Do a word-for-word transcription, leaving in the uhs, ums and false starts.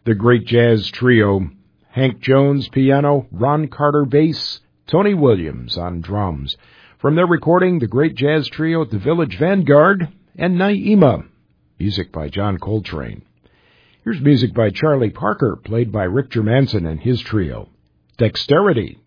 The Great Jazz Trio, Hank Jones piano, Ron Carter bass, Tony Williams on drums. From their recording, The Great Jazz Trio at the Village Vanguard, and Naima, music by John Coltrane. Here's music by Charlie Parker, played by Rick Germanson and his trio. Dexterity.